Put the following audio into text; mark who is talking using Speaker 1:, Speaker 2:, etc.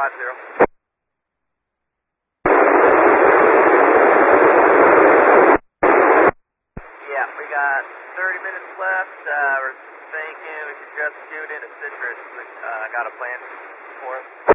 Speaker 1: Yeah, we got 30 minutes left. We're thinking we could just scoot into Citrus. I got a plan for us.